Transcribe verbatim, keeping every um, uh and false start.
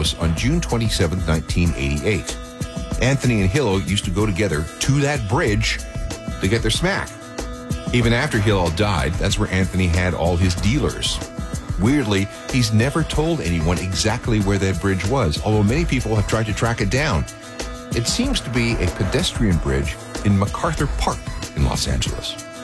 house on June twenty-seventh, nineteen eighty-eight. Anthony and Hillel used to go together to that bridge to get their smack. Even after Hillel died, that's where Anthony had all his dealers. Weirdly, he's never told anyone exactly where that bridge was, although many people have tried to track it down. It seems to be a pedestrian bridge in MacArthur Park in Los Angeles.